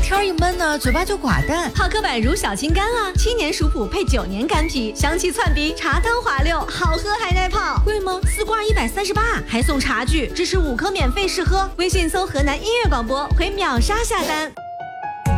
天一闷呢，嘴巴就寡淡。 泡柯板如小青柑啊，7年熟普配9年干皮，香气窜鼻，茶汤滑溜，好喝还耐泡。 贵吗 ？4罐138，还送茶具，支持5颗免费试喝。微信搜河南音乐广播，回秒杀下单。